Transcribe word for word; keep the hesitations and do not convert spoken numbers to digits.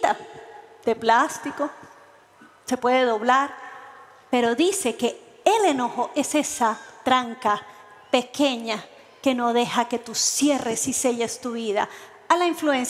chiquita, de plástico, se puede doblar, pero dice que el enojo es esa tranca pequeña que no deja que tú cierres y selles tu vida a la influencia